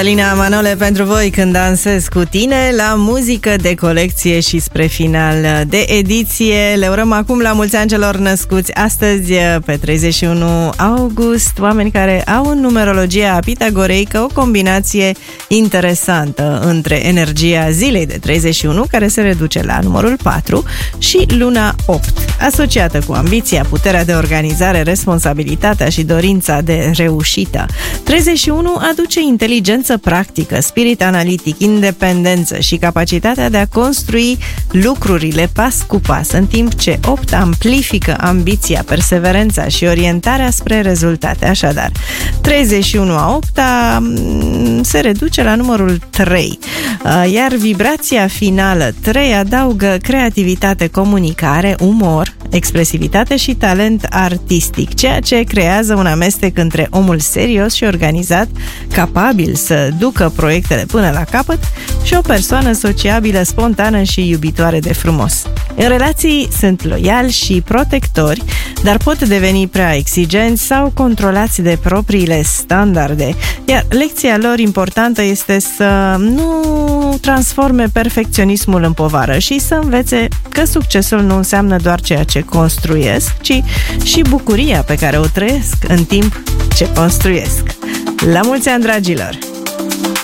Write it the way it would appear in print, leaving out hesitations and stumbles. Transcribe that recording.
Alina Manole pentru voi când dansez cu tine la muzică de colecție și spre final de ediție. Le urăm acum la mulți ani celor născuți astăzi pe 31 august, oameni care au în numerologia pitagoreică o combinație interesantă între energia zilei de 31, care se reduce la numărul 4, și luna 8, asociată cu ambiția, puterea de organizare, responsabilitatea și dorința de reușită. 31 aduce inteligență practică, spirit analitic, independență și capacitatea de a construi lucrurile pas cu pas, în timp ce 8 amplifică ambiția, perseverența și orientarea spre rezultate. Așadar, 31 a 8-a se reduce la numărul 3, iar vibrația finală 3 adaugă creativitate, comunicare, umor, expresivitate și talent artistic, ceea ce creează un amestec între omul serios și organizat, capabil să ducă proiectele până la capăt, și o persoană sociabilă, spontană și iubitoare de frumos. În relații sunt loiali și protectori, dar pot deveni prea exigenți sau controlați de propriile standarde, iar lecția lor importantă este să nu transforme perfecționismul în povară și să învețe că succesul nu înseamnă doar ceea ce construiesc, ci și bucuria pe care o trăiesc în timp ce construiesc. La mulți ani, dragilor!